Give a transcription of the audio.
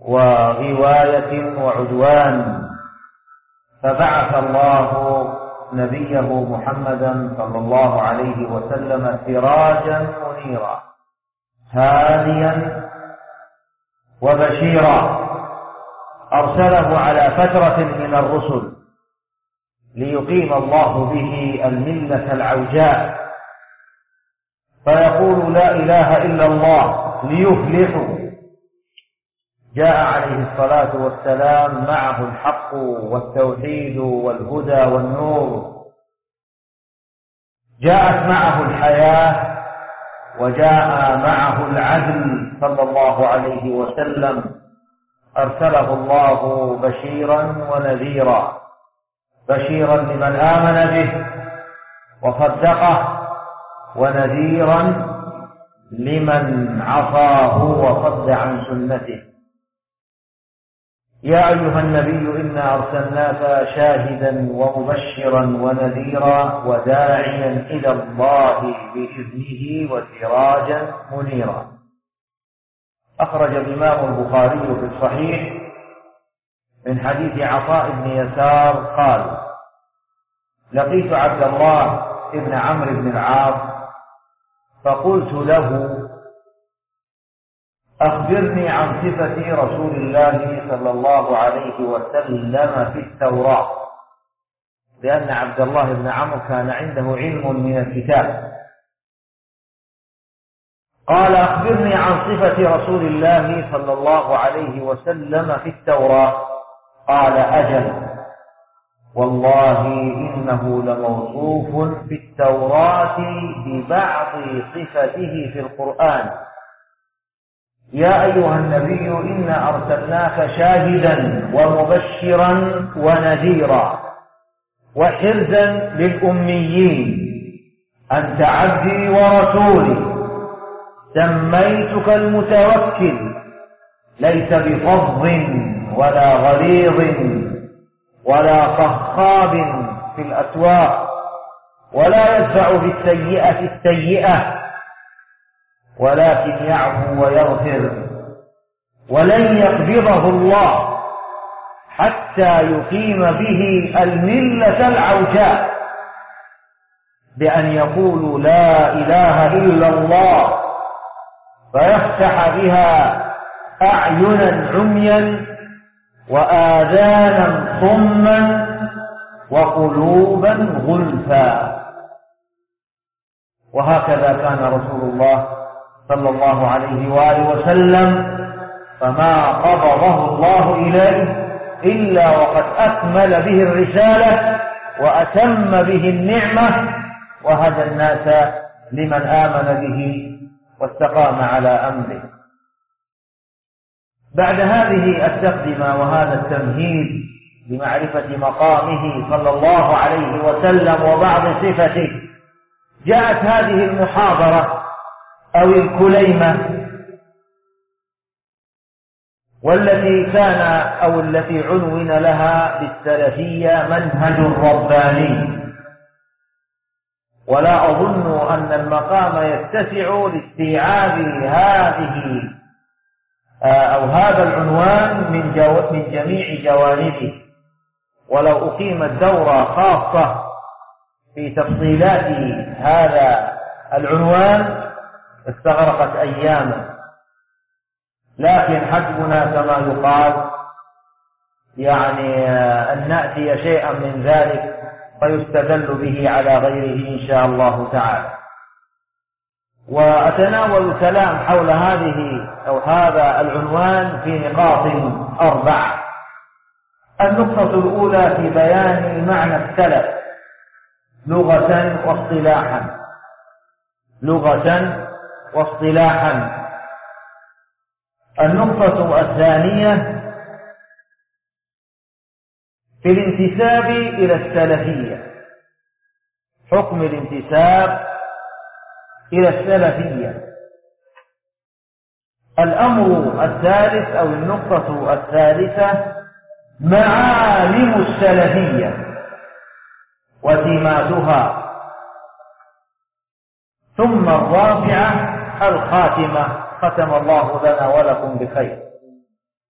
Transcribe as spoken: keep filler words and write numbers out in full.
وغواية وعدوان، فبعث الله نبيه محمدا صلى الله عليه وسلم سراجا منيرا هاديا وبشيرا، أرسله على فترة من الرسل ليقيم الله به الملة العوجاء، فيقول لا إله إلا الله ليفلحوا. جاء عليه الصلاة والسلام معه الحق والتوحيد والهدى والنور، جاءت معه الحياة وجاء معه العدل صلى الله عليه وسلم، أرسله الله بشيرا ونذيرا، بشيرا لمن آمن به وصدقه، ونذيرا لمن عصاه وصد عن سنته. يا أيها النبي إنا أرسلناك شاهدا ومبشرا ونذيرا وداعيا إلى الله بإذنه وسراجا منيرا. أخرج الإمام البخاري في الصحيح من حديث عطاء بن يسار قال: لقيت عبد الله بن عمرو بن العاص فقلت له: أخبرني عن صفة رسول الله صلى الله عليه وسلم في التوراة، لأن عبد الله بن عمرو كان عنده علم من الكتاب. قال: أخبرني عن صفة رسول الله صلى الله عليه وسلم في التوراة. قال: أجل، والله إنه لموصوف في التوراة ببعض صفته في القرآن. يا أيها النبي إنا أرسلناك شاهدا ومبشرا ونذيرا وحرزا للأميين، أنت عبدي ورسولي، سميتك المتوكل، ليس بفظ ولا غليظ ولا صخاب في الأسواق، ولا يدفع بالسيئة السيئة، ولكن يعفو ويغفر، ولن يقبضه الله حتى يقيم به الملة العوجاء، بأن يقولوا لا إله إلا الله، فيفتح بها أعينا عميا وآذانا صما وقلوبا غلفا. وهكذا كان رسول الله صلى الله عليه وآله وسلم، فما قبضه الله إليه إلا وقد أكمل به الرسالة وأتم به النعمة، وهدى الناس لمن آمن به واستقام على أمره. بعد هذه التقدمة وهذا التمهيد لمعرفة مقامه صلى الله عليه وسلم وبعض صفته، جاءت هذه المحاضرة أو الكليمة، والتي كان أو التي عنون لها بالسلفية منهج رباني. ولا أظن أن المقام يتسع لاستيعاب هذه أو هذا العنوان من, جو من جميع جوانبه، ولو أقيمت دورة خاصة في تفصيلات هذا العنوان استغرقت أياما، لكن حسبنا كما يقال يعني أن نأتي شيئا من ذلك فيستدل به على غيره إن شاء الله تعالى. وأتناول الكلام حول هذه أو هذا العنوان في نقاط أربعة. النقطة الأولى في بيان معنى السلف لغة واصطلاحا، لغة واصطلاحا. النقطة الثانية في الانتساب إلى السلفية، حكم الانتساب إلى السلفية. الأمر الثالث أو النقطة الثالثة معالم السلفية وسماتها. ثم الرابعة الخاتمة، ختم الله لنا ولكم بخير.